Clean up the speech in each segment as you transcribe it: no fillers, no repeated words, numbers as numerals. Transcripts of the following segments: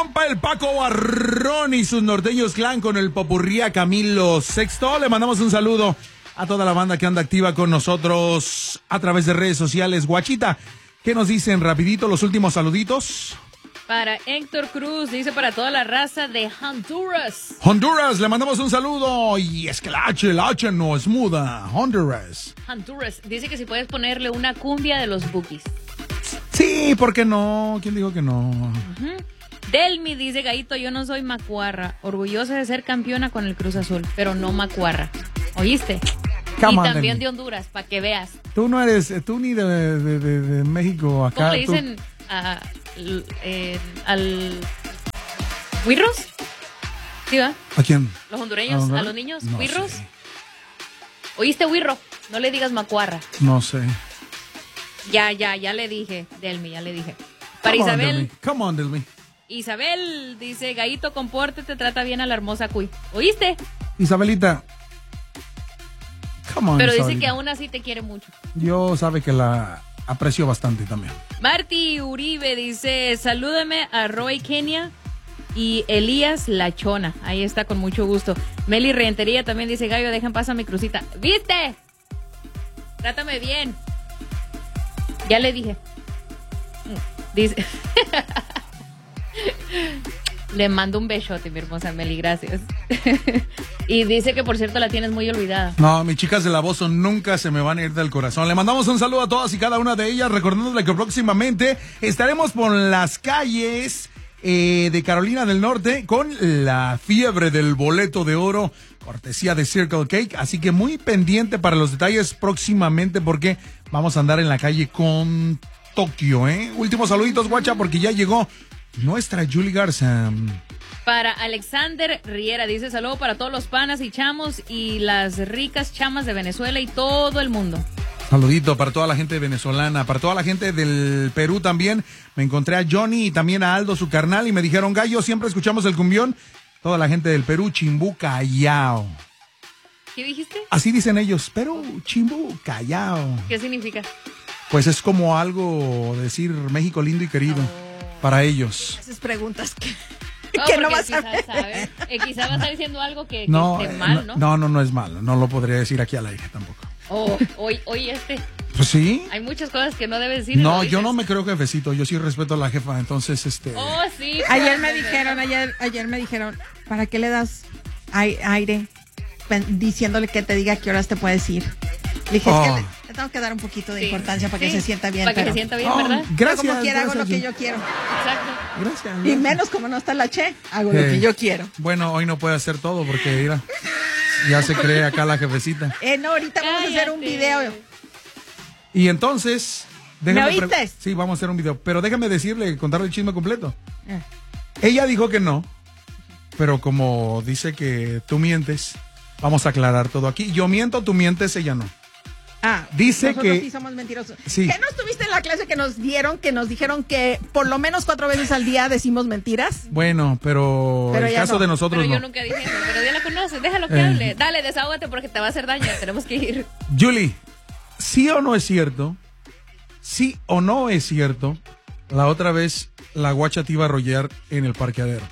compa el Paco Barrón y sus norteños clan con el popurrí a Camilo Sexto. Le mandamos un saludo a toda la banda que anda activa con nosotros a través de redes sociales. Guachita, ¿qué nos dicen rapidito los últimos saluditos? Para Héctor Cruz, dice para toda la raza de Honduras. Honduras, le mandamos un saludo. Y es que la H no es muda. Honduras. Honduras, dice que si puedes ponerle una cumbia de los Bookies. Sí, ¿por qué no? ¿Quién dijo que no? Delmi dice, Gaito, yo no soy macuarra, orgullosa de ser campeona con el Cruz Azul, pero no macuarra. ¿Oíste? Come y on, también Delmi. de Honduras, para que veas. Tú no eres, tú ni de México acá. ¿Cómo le dicen al ¿Wirros? ¿Sí va? ¿A quién? Los hondureños, a los niños, no ¿Wirros? sé. ¿Oíste, Wirro? No le digas macuarra. No sé. Ya le dije, Delmi, ya le dije. Para Isabel. Come on, Delmi. Isabel dice, Gaito, compórtate, trata bien a la hermosa Cuy. ¿Oíste? Isabelita. Come on, Pero dice Isabelita. que aún así te quiere mucho. Yo sabe que la aprecio bastante también. Marty Uribe dice, salúdame a Roy Kenia y Elías Lachona. Ahí está, con mucho gusto. Meli Rentería también dice, Gallo, deja en paz a mi crucita. ¿Viste? Trátame bien. Ya le dije. Dice... Le mando un besote, mi hermosa Meli, gracias. Y dice que, por cierto, la tienes muy olvidada. No, mis chicas de la voz nunca se me van a ir del corazón. Le mandamos un saludo a todas y cada una de ellas, recordándole que próximamente estaremos por las calles de Carolina del Norte con la fiebre del boleto de oro, cortesía de Circle Cake. Así que muy pendiente para los detalles próximamente porque vamos a andar en la calle con Tokio, ¿eh? Últimos saluditos, guacha, porque ya llegó nuestra Julie Garza. Para Alexander Riera, dice, saludo para todos los panas y chamos y las ricas chamas de Venezuela y todo el mundo. Saludito para toda la gente venezolana, para toda la gente del Perú también. Me encontré a Johnny y también a Aldo, su carnal, y me dijeron, Gallo, siempre escuchamos el cumbión. Toda la gente del Perú, Chimbú, Callao. ¿Qué dijiste? Así dicen ellos, Perú, Chimbú, Callao. ¿Qué significa? Pues es como algo decir México lindo y querido para ellos. Esas preguntas que No, no vas a quizás, ¿sabes? Quizás va a estar diciendo algo que No, esté mal, ¿no? no es malo. No lo podría decir aquí al aire tampoco. Hoy Pues sí. hay muchas cosas que no debes decir. No, yo no me creo jefecito. Yo sí respeto a la jefa. Entonces, sí. Ayer me dijeron, ¿para qué le das aire diciéndole que te diga a qué horas te puedes ir? Le dije, es que le tengo que dar un poquito de importancia para que se sienta bien. Para que se sienta bien, ¿verdad? Gracias. Como quiera hago lo gracias. que yo quiero. Exacto. Gracias. Y menos como no está la Che, hago lo que yo quiero. Bueno, hoy no puede hacer todo porque, mira, ya se cree acá la jefecita. No, ahorita vamos a hacer un video. Y entonces... ¿Me oíste? Sí, vamos a hacer un video. Pero déjame decirle, contarle el chisme completo. Ella dijo que no, pero como dice que tú mientes, vamos a aclarar todo aquí. Yo miento, tú mientes, ella no. Dice nosotros que sí somos mentirosos. Sí. ¿Qué no estuviste en la clase que nos dijeron que por lo menos 4 veces al día decimos mentiras? Bueno, pero el ya caso no. de nosotros Pero yo no. nunca dije eso, pero ya la conoces, déjalo que hable. Dale, desahógate porque te va a hacer daño, tenemos que ir. Julie, ¿sí o no es cierto? ¿Sí o no es cierto? La otra vez la guacha te iba a arrollar en el parqueadero.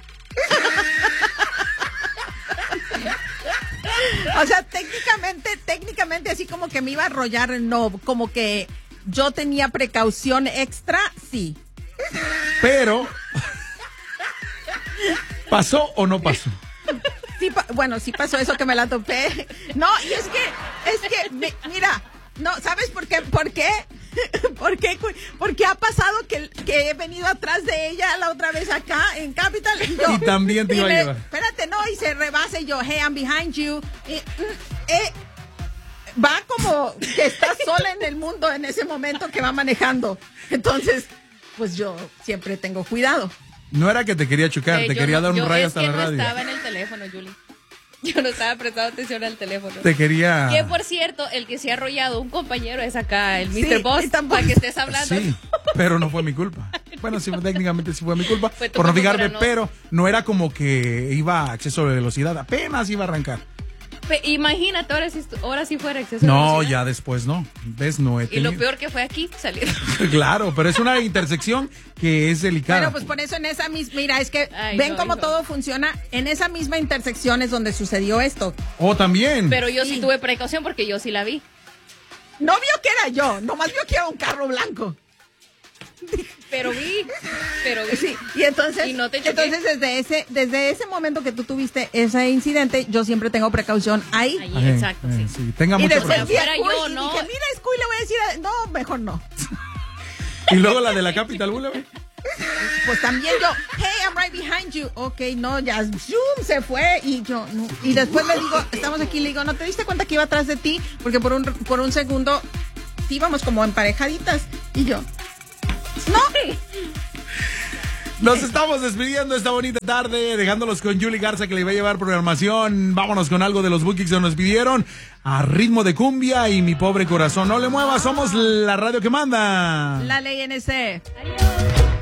O sea, técnicamente así como que me iba a arrollar, no, como que yo tenía precaución extra, sí. Pero, ¿pasó o no pasó? Sí, bueno, sí pasó eso que me la topé. No, y es que, mira, no, ¿sabes por qué? ¿Por qué? Porque ha pasado que he venido atrás de ella la otra vez acá en Capital. Y también te iba a llevar. Espérate, no, y se rebasa y yo, hey, I'm behind you. Va como que está sola en el mundo en ese momento que va manejando. Entonces, pues yo siempre tengo cuidado. No era que te quería chocar, te quería dar un rayo hasta la no radio. Yo estaba en el teléfono, Julie. Yo no estaba prestando atención al teléfono. Te quería... Que por cierto, el que se ha arrollado un compañero es acá, el Mr. Sí, Boss, para que estés hablando. Sí, pero no fue mi culpa. Bueno, sí, técnicamente sí fue mi culpa, Fue tu por no culpa, fijarme, no. pero no era como que iba a exceso de velocidad, apenas iba a arrancar. Imagínate, ahora sí fuera exceso de No, velocidad. ya después no. ¿Ves? No he Y tenido. lo peor que fue aquí, salir. Claro, pero es una intersección que es delicada. Bueno, pues por eso en esa misma, mira, es que Ay, ven no, cómo no. todo funciona. En esa misma intersección es donde sucedió esto. O también. Pero yo sí tuve precaución porque yo sí la vi. No vio que era yo, nomás vio que era un carro blanco. Pero vi. Sí, y entonces, Y no te choqué. desde ese momento que tú tuviste ese incidente, yo siempre tengo precaución ahí. Ahí, Ajá, exacto, sí. sí. Tenga Y mucha después precaución. vi a Fuera Cuy yo, y ¿no? dije, mira, Cuy, le voy a decir, no, mejor no. Y luego la de la Capital Boulevard. Pues también yo, hey, I'm right behind you. Ok, no, ya, zoom, se fue. Y yo, no. Y después le digo, estamos aquí, le digo, ¿no te diste cuenta que iba atrás de ti? Porque por un segundo íbamos como emparejaditas. Y yo, no. Nos estamos despidiendo esta bonita tarde, dejándolos con Julie Garza, que le va a llevar programación. Vámonos con algo de los bookings que nos pidieron. A ritmo de cumbia y Mi Pobre Corazón. No le muevas, somos la radio que manda. La ley NC. Adiós.